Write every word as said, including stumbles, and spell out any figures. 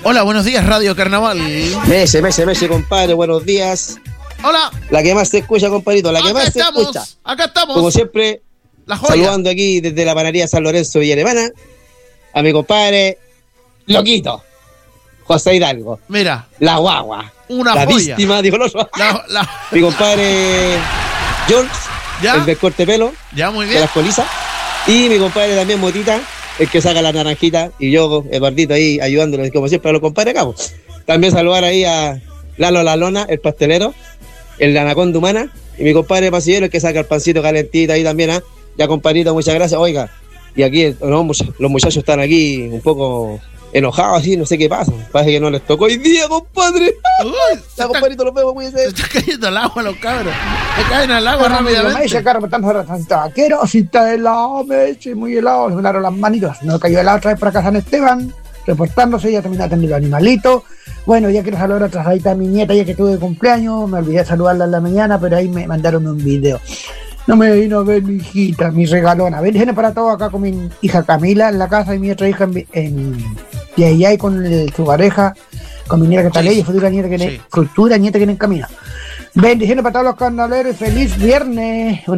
Hola, buenos días, Radio Carnaval. Mese, mese, mese, compadre, buenos días. Hola. La que más se escucha, compadrito, la que acá más estamos, se escucha. Acá estamos. Como siempre, la joya. Saludando aquí desde la panadería San Lorenzo Villa Alemana a mi compadre Loquito, José Hidalgo. Mira. La guagua. Una la joya. víctima, dijo el otro. La, la... Mi compadre George, ¿Ya? el del corte pelo. Ya, muy bien. De las colizas. Y mi compadre también Motita, el que saca la naranjita. Y yo, Eduardito, ahí ayudándole, como siempre, a los compadres acá. También saludar ahí a Lalo La Lona, el pastelero, el anaconda humana. Y mi compadre Pasillero, el que saca el pancito calentito ahí también, ¿ah? ¿eh? Ya, compadrito, muchas gracias. Oiga, y aquí no, los muchachos están aquí un poco enojados, así, no sé qué pasa. Parece que no les tocó hoy día, compadre. Uy, ya, compadrito, los vemos, muy bien. Se está cayendo al agua los cabros. Se caen al agua Pero rápidamente. Me dice, claro, me están bastante vaqueros, si está helado, me eché muy helado, me lavaron las manitos. No cayó helado otra vez por acá San Esteban, reportándose, ya terminé atendiendo los animalitos. Bueno, ya quiero saludar otra vez a mi nieta, ya que tuve de cumpleaños, me olvidé de saludarla en la mañana, pero ahí me mandaron un video. No me vino a ver mi hijita, mi regalona. Bendiciones para todos acá con mi hija Camila en la casa y mi otra hija en, en y ahí hay con el, su pareja, con mi nieta que está sí, ley y futura nieta que sí. ne, futura nieta que viene en camino. Bendiciones para todos los carnaleros y feliz viernes.